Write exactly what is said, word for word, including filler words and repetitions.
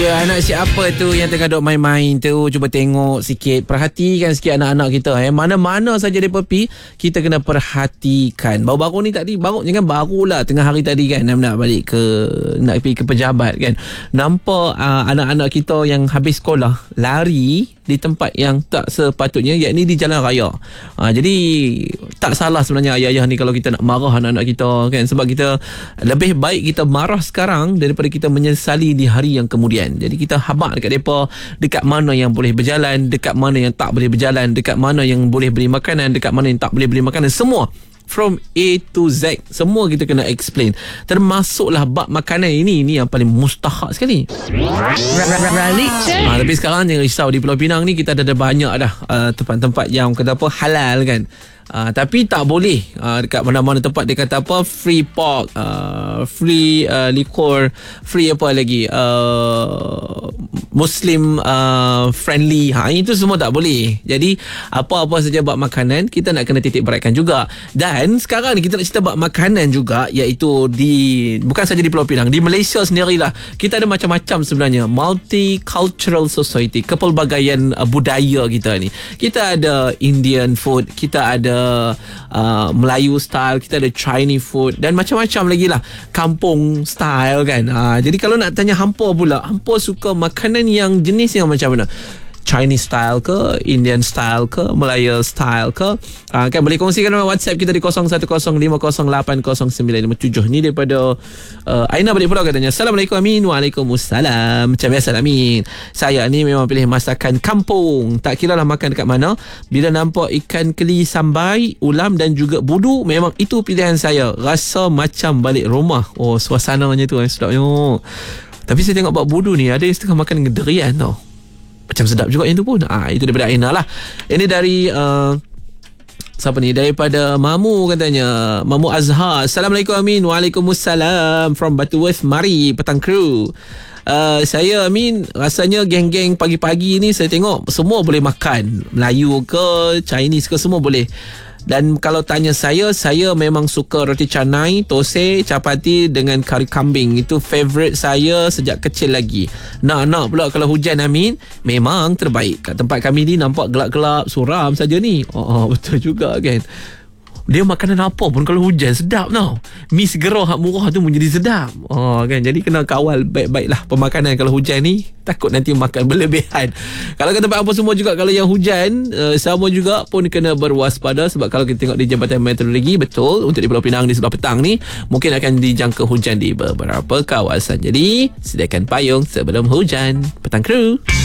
Ya, anak siapa tu yang tengah duk main-main tu, cuba tengok sikit, perhatikan sikit anak-anak kita eh. Mana-mana saja dia pergi, kita kena perhatikan. Baru-baru ni tadi, baru jangan barulah tengah hari tadi kan, nak, nak balik ke nak pergi ke pejabat kan. Nampak uh, anak-anak kita yang habis sekolah lari di tempat yang tak sepatutnya, yakni di jalan raya. Ha, jadi tak salah sebenarnya ayah-ayah ni kalau kita nak marah anak-anak kita kan, sebab kita lebih baik kita marah sekarang daripada kita menyesali di hari yang kemudian. Jadi kita habaq dekat mereka, dekat mana yang boleh berjalan, dekat mana yang tak boleh berjalan, dekat mana yang boleh beli makanan, dekat mana yang tak boleh beli makanan, semua from A to Z, semua kita kena explain. Termasuklah bab makanan ini, ini yang paling mustahak sekali. Ha, tapi sekarang jangan risau, di Pulau Pinang ni kita ada, ada banyak dah uh, tempat-tempat yang kata apa halal kan. Uh, tapi tak boleh uh, dekat mana-mana tempat dia kata apa free pork, uh, free uh, liquor, free apa lagi uh, Muslim uh, friendly. Ha, itu semua tak boleh. Jadi apa-apa saja bab makanan kita nak kena titik beratkan juga. Dan sekarang ni kita nak cerita bab makanan juga, iaitu di bukan saja di Pulau Pinang, di Malaysia sendirilah kita ada macam-macam sebenarnya, multicultural society, kepelbagaian uh, budaya kita ni. Kita ada Indian food, kita ada Uh, Melayu style, kita ada Chinese food dan macam-macam lagi lah, kampung style kan. uh, Jadi kalau nak tanya hampa pula, hampa suka makanan yang jenis yang macam mana? Chinese style ke, Indian style ke, Melayu style ke? Uh, kan boleh kongsikan dalam WhatsApp kita di kosong satu kosong lima kosong lapan kosong sembilan lima tujuh. Ni daripada uh, Aina balik pulau katanya. Assalamualaikum Amin. Waalaikumsalam. Macam biasa Amin, saya ni memang pilih masakan kampung, tak kira lah makan dekat mana. Bila nampak ikan keli sambai, ulam dan juga budu, memang itu pilihan saya. Rasa macam balik rumah. Oh, suasananya tu eh, sedapnya. Tapi saya tengok bab budu ni, ada yang setengah makan dengan derian tau. Macam sedap juga yang tu pun. Ah, itu daripada Aina lah. Ini dari uh, siapa ni? Daripada Mamu katanya. Mamu Azhar. Assalamualaikum Amin. Waalaikumsalam. From Butterworth, mari petang kru. Uh, saya Amin, rasanya geng-geng pagi-pagi ni saya tengok semua boleh makan. Melayu ke, Chinese ke, semua boleh. Dan kalau tanya saya, saya memang suka roti canai, tose, capati dengan kari kambing. Itu favourite saya sejak kecil lagi. Nak-nak pula kalau hujan Amin, memang terbaik. Kat tempat kami ni nampak gelap-gelap, suram saja ni. Oh, oh betul juga kan. Dia makanan apa pun kalau hujan sedap tau. Mi segera hak murah tu menjadi sedap. Oh kan, jadi kena kawal baik-baiklah pemakanan kalau hujan ni. Takut nanti makan berlebihan. Kalau ke tempat apa semua juga, kalau yang hujan uh, sama juga pun kena berwaspada. Sebab kalau kita tengok di Jabatan Meteorologi, betul untuk di Pulau Pinang di sebelah petang ni mungkin akan dijangka hujan di beberapa kawasan. Jadi sediakan payung sebelum hujan. Petang kru.